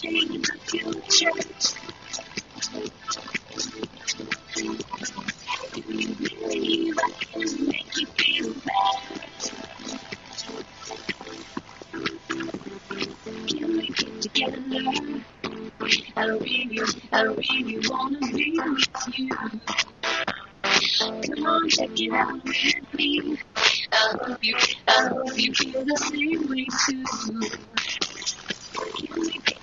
in the future. Do you believe I can make you feel better? Can we get together? I really wanna be with you. Come on, check it out with me. I hope you feel the same way too. Can we